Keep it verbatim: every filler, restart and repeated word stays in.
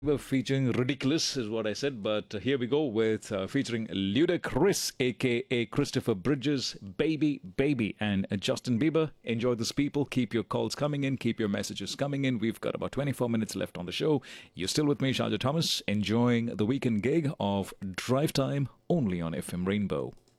We're featuring Ridiculous, is what I said, but here we go with uh, featuring Ludacris, aka Christopher Bridges, Baby, Baby, and uh, Justin Bieber. Enjoy this, people. Keep your calls coming in, keep your messages coming in. We've got about twenty-four minutes left on the show. You're still with me, Shaja Thomas, enjoying the weekend gig of Drive Time only on F M Rainbow.